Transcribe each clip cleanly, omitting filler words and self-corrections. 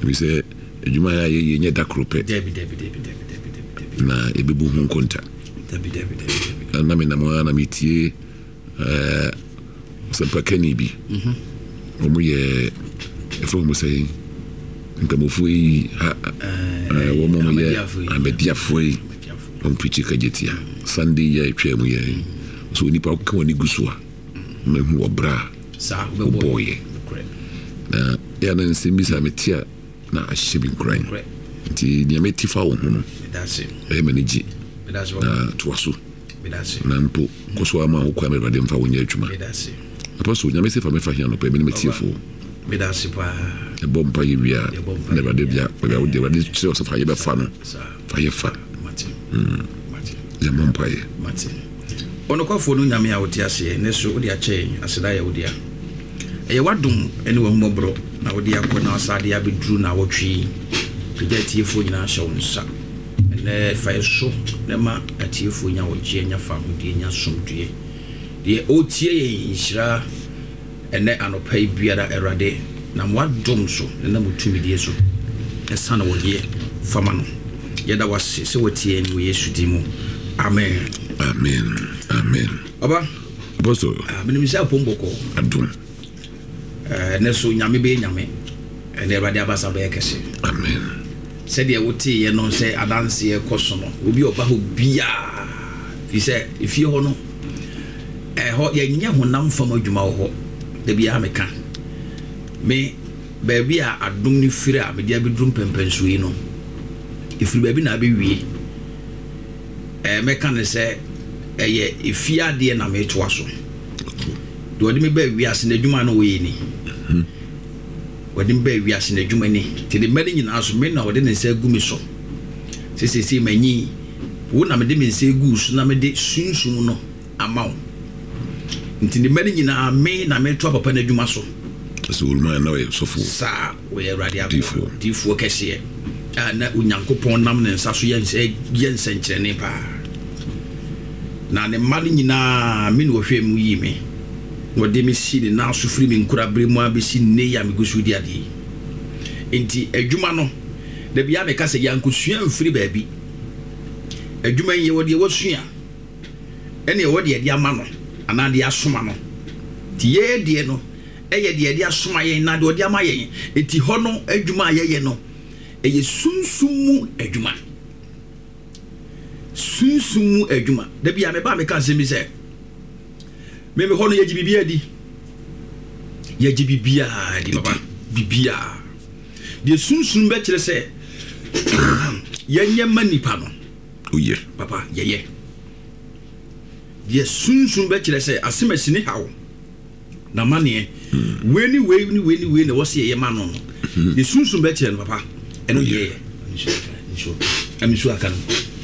we say adwuma ya ye nye da krope Debi na ebebu hu konta Debi na me na mo na metie sempa kani bi omo ye efo mo say ntamofu yi wo mo ye amediafo yi on preach kajetia Sunday ya twemu ye so nipa ka woni gusua me hu obra sa boy na ya na nsimbisa metia na ahyebi nkran nti ne metifa wo hu no medase manage na toaso na mpo koso ama wo kwa me bade mfa wonya adwuma apaso nya mesifa mefa hia no pa me metiefo medase pa e bompa ye wia na bade bia wo de bade tse so fa ye be fa no fa ye fa mate ya bompa ye mate ono kwafo no nyame a wote ase ne so odi ache aseda ya odia eye wadum ene wo mmobro na odi akona asade abedru na wotwi pejatiefo nyina hye wonsa ne faeso ne ma atiefo nya wogie nya fa hodie nya somdue de otie ye nhira ene anopai biara erade na wadum so na mutumi die so esana wogie fama no yeda wase se wotie ni wo Yesu di mu amen Aba boso menim sha pomboko adum ne so nyame be nyame ene erade abasa be kese amen said ye wote ye no say adanse ye koso no obi oba ho bia fi say if ye ho no ho ye nya honam fam adwuma ho de bia meka me ba bia adum ni firi a me dia bedrum pempenso yi no ifiri ba bi na be wie meka ne say eye ifia de na me to aso do odi me ba wie ase na adwuma no wo yi ni wadim ba wi ase na dwuma ni te de mari nyina so me na wode ne nsa gu mi so sesesi manyi wo na me de me nsa gu so na me de sunsun no amaw nti de mari nyina me na me to papa na dwuma so so ulma na we so fu sa we radio difo kese na unyankopon nam ne nsa so yense nkyerene pa na ne mari nyina me no hwe mu yi me wode me si na so firi me nkura bre mu abesi ne ya me gusu di ade enti adwuma no da bia me ka se yankosua mfiri baabi adwuma ye wode wasua ene wode de ama no ana de asoma no ti ye de no eye de asoma ye na de wode ama ye enti ho no adwuma ye no eye sunsumu adwuma da bia me ba me ka se mi se me hono ye bibia di baba bibia de sunsun be kire se ye nyema nipa no oye papa ye de sunsun be kire se asemasi ni hawo na mane weni na wose ye ma no de sunsun be kire no papa eno ye amisu akan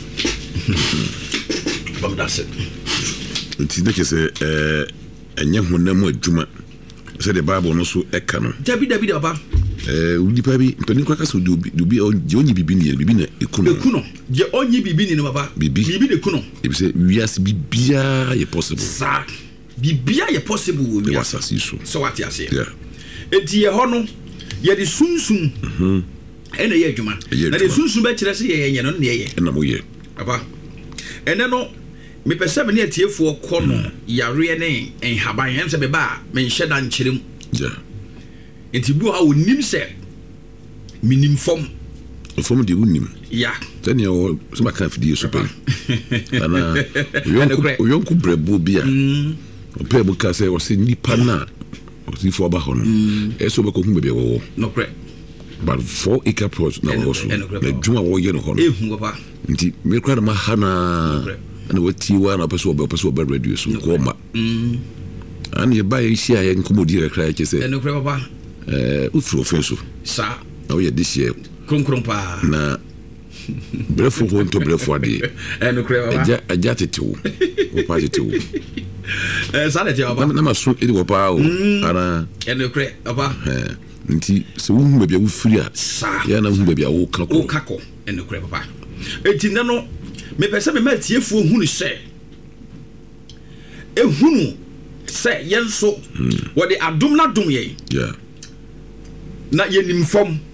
bam dase nti na kese enye honam adwuma se the Bible no so eka no dabi baba udipa bi mpani kwa kaso dubi onyi bibi na ekuno je onyi bibi ni baba bibi ne kuno e bi se wiase bibia ye possible sa bibia ye possible wo wiase so what ya say enti ye hono ye de sunsun ene ye adwuma na de sunsun be kire se ye yenye no ne ye na mo ye baba ene no me pese me ne atiefo kono yare ne enhaban hem se be ba me nhye da nkyerem enti bu ha wonim se minim fom de wonim ya tani o so maka fidi super ana yonku brebo bia o pe bu ka se o se nipa na o si fo ba hono e so be ko hu be wo no kre but 4 acre plot na wo so na djuma wo ye no hono ehu papa nti me kra ma hana ana wati wa na person be radio so ko ma an ye ba ye hia ye nkomodi rekra ye se eno kre papa ufro fenso sa na wo ye this year kronkron pa na brefo ho nto brefo ade eno kre papa aja tetewo o pa tetewo sa le papa na maso edi wo pa o ana eno kre papa nti se wo hu bia wo firi a ya na hu bia wo kako eno kre papa eti nano me pese me matiefu hunu se ehunu se yenso wo de adom na dom ye yeah na yenim fom